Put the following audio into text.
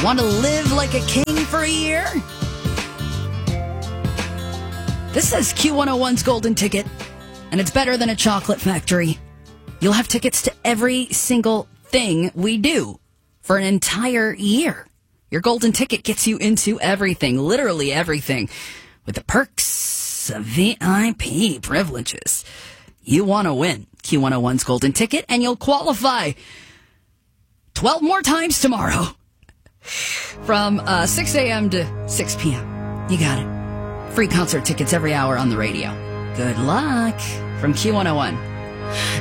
Want to live like a king for a year? This says Q101's Golden Ticket, and it's better than a chocolate factory. You'll have tickets to every single thing we do for an entire year. Your Golden Ticket gets you into everything, literally everything, with the perks of VIP privileges. You want to win Q101's Golden Ticket, and you'll qualify 12 more times tomorrow from 6 a.m. to 6 p.m. You got it. Free concert tickets every hour on the radio. Good luck from Q101.